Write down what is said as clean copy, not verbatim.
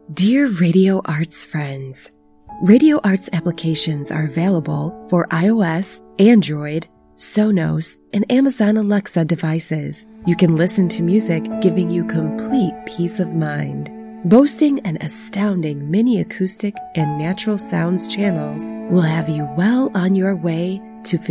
Dear Radio Arts friends, Radio Arts applications are available for iOS, Android, Sonos, and Amazon Alexa devices. You can listen to music giving you complete peace of mind. Boasting an astounding mini acoustic and natural sounds channels will have you well on your way to